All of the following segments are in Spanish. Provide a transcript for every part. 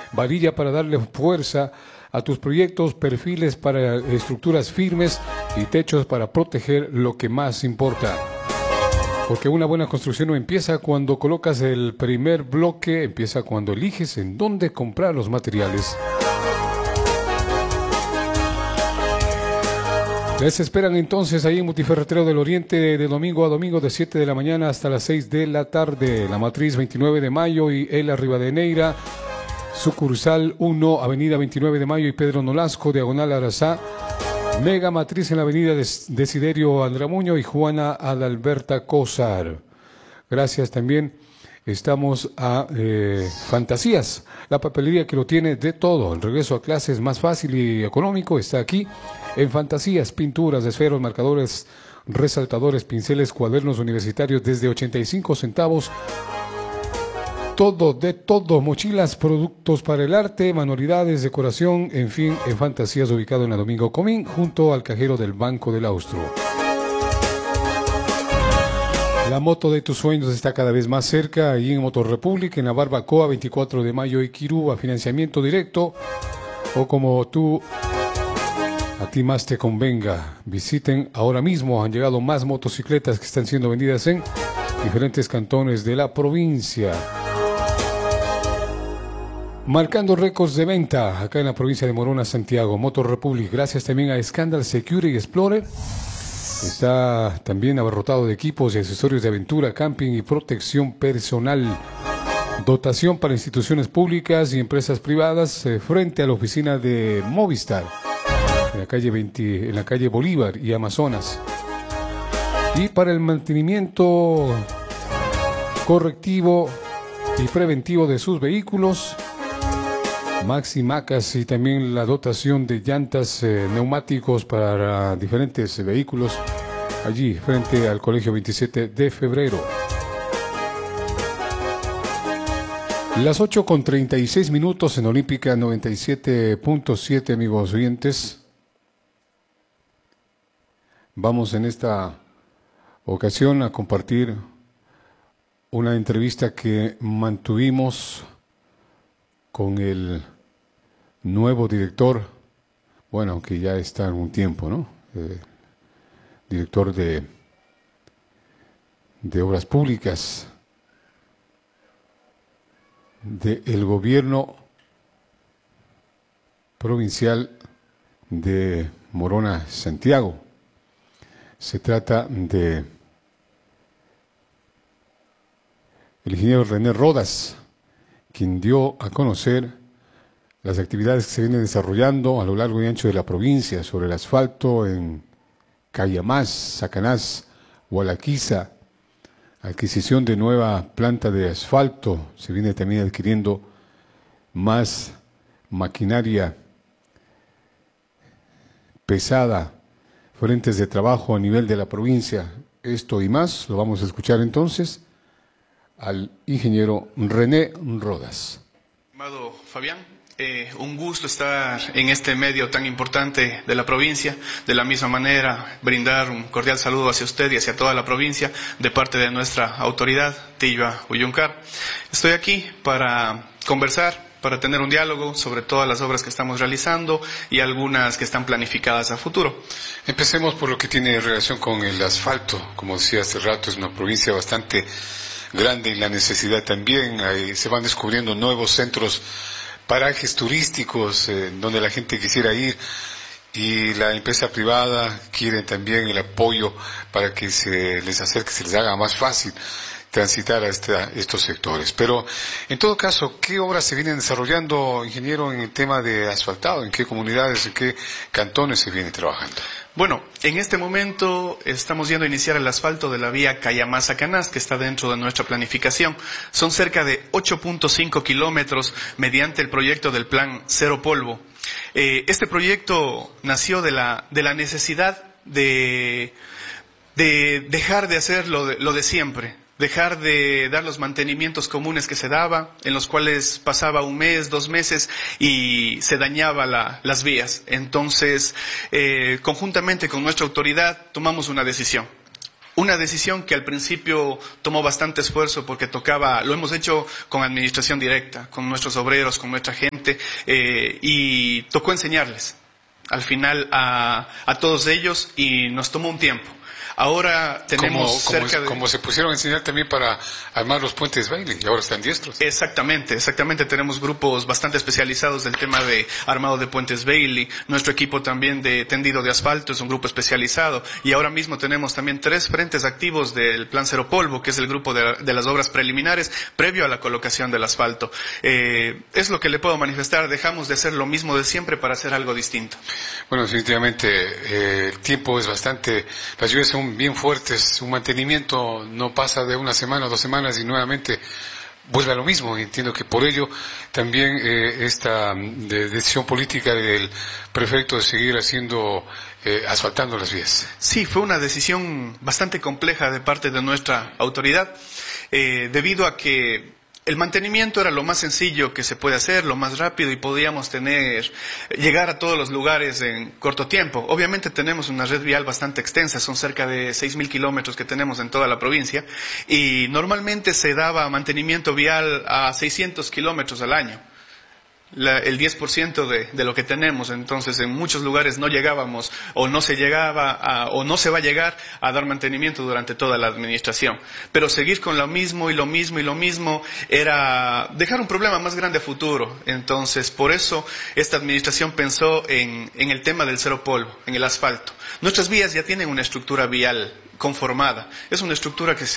varilla para darle fuerza a tus proyectos, perfiles para estructuras firmes y techos para proteger lo que más importa. Porque una buena construcción no empieza cuando colocas el primer bloque, empieza cuando eliges en dónde comprar los materiales. Les esperan entonces ahí en Multiferretero del Oriente de domingo a domingo de 7 de la mañana hasta las 6 de la tarde. La Matriz 29 de Mayo y El Rivadeneira, sucursal 1, Avenida 29 de Mayo y Pedro Nolasco, diagonal Arazá. Mega Matriz en la Avenida Desiderio Andramuño y Juana Adalberta Cosar. Gracias también. Estamos a Fantasías, la papelería que lo tiene de todo. El regreso a clases más fácil y económico está aquí en Fantasías. Pinturas, esferos, marcadores, resaltadores, pinceles, cuadernos universitarios desde 85 centavos. Todo, de todo, mochilas, productos para el arte, manualidades, decoración, en fin, en Fantasías, ubicado en la Domingo Comín, junto al cajero del Banco del Austro. La moto de tus sueños está cada vez más cerca, ahí en Motorrepública, en la Barbacoa, 24 de mayo y Quirú, a financiamiento directo, o como tú, a ti más te convenga. Visiten ahora mismo, han llegado más motocicletas que están siendo vendidas en diferentes cantones de la provincia. Marcando récords de venta acá en la provincia de Morona, Santiago. Motorrepública, gracias también a Scandal Security Explorer. Está también abarrotado de equipos y accesorios de aventura, camping y protección personal. Dotación para instituciones públicas y empresas privadas frente a la oficina de Movistar en la calle Bolívar y Amazonas. Y para el mantenimiento correctivo y preventivo de sus vehículos, Maxi Macas, y también la dotación de llantas, neumáticos para diferentes vehículos, allí frente al Colegio 27 de Febrero. Las 8:36 en Olímpica 97.7, amigos oyentes. Vamos en esta ocasión a compartir una entrevista que mantuvimos con el nuevo director, bueno, que ya está en un tiempo, ¿no? Director de Obras Públicas del gobierno provincial de Morona, Santiago. Se trata de el ingeniero René Rodas, quien dio a conocer las actividades que se vienen desarrollando a lo largo y ancho de la provincia sobre el asfalto en Cayamás, Sacanás, Hualaquiza, adquisición de nueva planta de asfalto, se viene también adquiriendo más maquinaria pesada, frentes de trabajo a nivel de la provincia. Esto y más lo vamos a escuchar entonces al ingeniero René Rodas. Estimado Fabián, un gusto estar en este medio tan importante de la provincia. De la misma manera, brindar un cordial saludo hacia usted y hacia toda la provincia de parte de nuestra autoridad, Tilva Uyuncar. Estoy aquí para conversar, para tener un diálogo sobre todas las obras que estamos realizando y algunas que están planificadas a futuro. Empecemos por lo que tiene relación con el asfalto. Como decía hace rato, es una provincia bastante grande y la necesidad también. Ahí se van descubriendo nuevos centros, parajes turísticos donde la gente quisiera ir, y la empresa privada quiere también el apoyo para que se les acerque, se les haga más fácil transitar a estos sectores. Pero, en todo caso, ¿qué obras se vienen desarrollando, ingeniero, en el tema de asfaltado? ¿En qué comunidades, en qué cantones se viene trabajando? Bueno, en este momento estamos yendo a iniciar el asfalto de la vía Cayamás-Sacanás, que está dentro de nuestra planificación. Son cerca de 8.5 kilómetros mediante el proyecto del Plan Cero Polvo. Este proyecto nació de la necesidad de dejar de hacer lo de siempre. Dejar de dar los mantenimientos comunes que se daba, en los cuales pasaba un mes, 2 meses y se dañaba las vías. Entonces, conjuntamente con nuestra autoridad, tomamos una decisión. Una decisión que al principio tomó bastante esfuerzo porque tocaba, lo hemos hecho con administración directa, con nuestros obreros, con nuestra gente, y tocó enseñarles al final a todos ellos y nos tomó un tiempo. Ahora tenemos como se pusieron a enseñar también para armar los puentes Bailey, y ahora están diestros. Exactamente. Tenemos grupos bastante especializados del tema de armado de puentes Bailey. Nuestro equipo también de tendido de asfalto es un grupo especializado. Y ahora mismo tenemos también 3 frentes activos del Plan Cero Polvo, que es el grupo de las obras preliminares previo a la colocación del asfalto. Es lo que le puedo manifestar. Dejamos de hacer lo mismo de siempre para hacer algo distinto. Bueno, definitivamente el tiempo es bastante... Las lluvias son bien fuertes, un mantenimiento no pasa de 1 semana o 2 semanas y nuevamente vuelve a lo mismo. Entiendo que por ello también esta decisión política del prefecto de seguir asfaltando las vías. Sí, fue una decisión bastante compleja de parte de nuestra autoridad, debido a que el mantenimiento era lo más sencillo que se puede hacer, lo más rápido, y podíamos llegar a todos los lugares en corto tiempo. Obviamente tenemos una red vial bastante extensa, son cerca de 6.000 kilómetros que tenemos en toda la provincia, y normalmente se daba mantenimiento vial a 600 kilómetros al año. El 10% de lo que tenemos. Entonces en muchos lugares no llegábamos o no se llegaba o no se va a llegar a dar mantenimiento durante toda la administración, pero seguir con lo mismo y lo mismo y lo mismo era dejar un problema más grande a futuro. Entonces por eso esta administración pensó en el tema del cero polvo, en el asfalto. Nuestras vías ya tienen una estructura vial conformada. Es una estructura que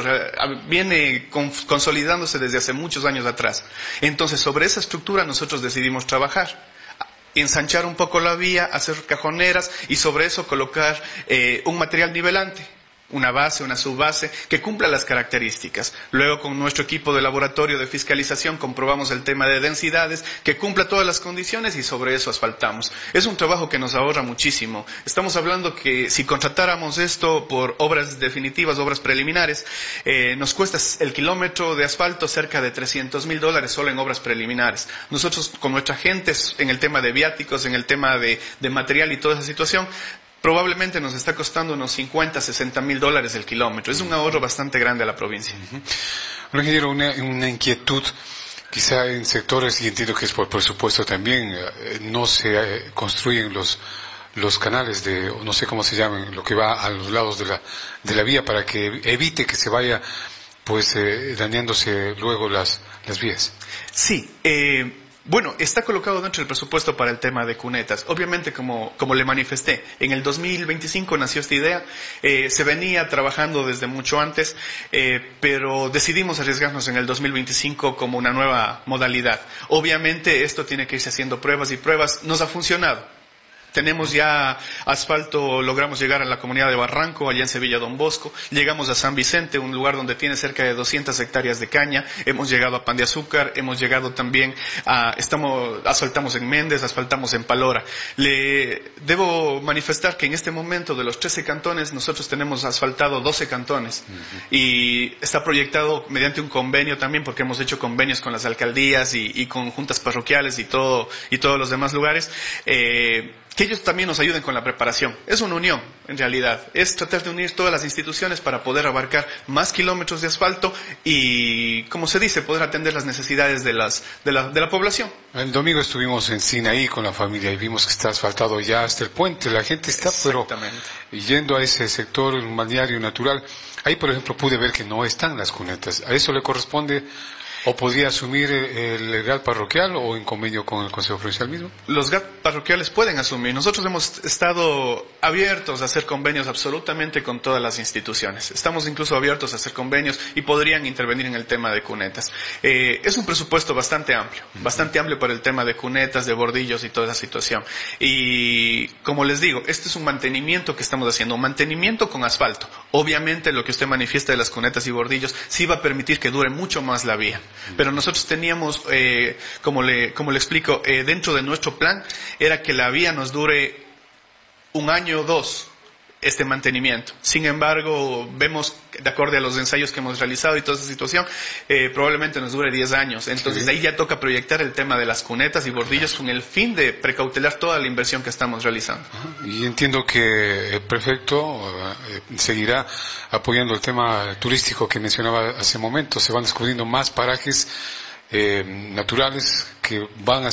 viene consolidándose desde hace muchos años atrás. Entonces, sobre esa estructura nosotros decidimos trabajar, ensanchar un poco la vía, hacer cajoneras y sobre eso colocar un material nivelante. Una base, una subbase, que cumpla las características. Luego, con nuestro equipo de laboratorio de fiscalización, comprobamos el tema de densidades, que cumpla todas las condiciones y sobre eso asfaltamos. Es un trabajo que nos ahorra muchísimo. Estamos hablando que si contratáramos esto por obras definitivas, obras preliminares, nos cuesta el kilómetro de asfalto cerca de $300,000 solo en obras preliminares. Nosotros, con nuestra gente, en el tema de viáticos, en el tema de material y toda esa situación, probablemente nos está costando unos $50,000-$60,000 el kilómetro. Es un ahorro bastante grande a la provincia. Bueno, ingeniero, una inquietud, quizá en sectores, y entiendo que es por presupuesto también, no se construyen los canales no sé cómo se llaman, lo que va a los lados de la vía para que evite que se vaya, pues, dañándose luego las vías. Sí, bueno, está colocado dentro del presupuesto para el tema de cunetas. Obviamente, como le manifesté, en el 2025 nació esta idea, se venía trabajando desde mucho antes, pero decidimos arriesgarnos en el 2025 como una nueva modalidad. Obviamente esto tiene que irse haciendo pruebas y pruebas, nos ha funcionado. Tenemos ya asfalto, logramos llegar a la comunidad de Barranco, allá en Sevilla Don Bosco. Llegamos a San Vicente, un lugar donde tiene cerca de 200 hectáreas de caña. Hemos llegado a Pan de Azúcar, hemos llegado también asfaltamos en Méndez, asfaltamos en Palora. Le debo manifestar que en este momento de los 13 cantones, nosotros tenemos asfaltado 12 cantones. Y está proyectado mediante un convenio también, porque hemos hecho convenios con las alcaldías y con juntas parroquiales y todos los demás lugares, que ellos también nos ayuden con la preparación. Es una unión, en realidad. Es tratar de unir todas las instituciones para poder abarcar más kilómetros de asfalto y, como se dice, poder atender las necesidades de la población. El domingo estuvimos en Sinaí con la familia y vimos que está asfaltado ya hasta el puente. La gente está, pero yendo a ese sector, un balneario natural. Ahí, por ejemplo, pude ver que no están las cunetas. ¿A eso le corresponde o podría asumir el GAT parroquial o en convenio con el Consejo Provincial mismo? Los GAT parroquiales pueden asumir. Nosotros hemos estado abiertos a hacer convenios absolutamente con todas las instituciones. Estamos incluso abiertos a hacer convenios y podrían intervenir en el tema de cunetas. Es un presupuesto bastante amplio para el tema de cunetas, de bordillos y toda esa situación. Y como les digo, este es un mantenimiento que estamos haciendo, un mantenimiento con asfalto. Obviamente lo que usted manifiesta de las cunetas y bordillos sí va a permitir que dure mucho más la vía. Pero nosotros teníamos, como le explico, dentro de nuestro plan, era que la vía nos dure 1 año o 2. este mantenimiento. Sin embargo, vemos, de acuerdo a los ensayos que hemos realizado y toda esta situación, probablemente nos dure 10 años. Entonces, ahí ya toca proyectar el tema de las cunetas y bordillos con el fin de precautelar toda la inversión que estamos realizando. Y entiendo que el prefecto seguirá apoyando el tema turístico que mencionaba hace un momento. Se van descubriendo más parajes naturales que van a